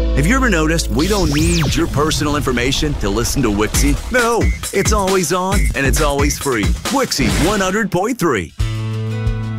Have you ever noticed we don't need your personal information to listen to Wixie? No, it's always on and it's always free. Wixie 100.3.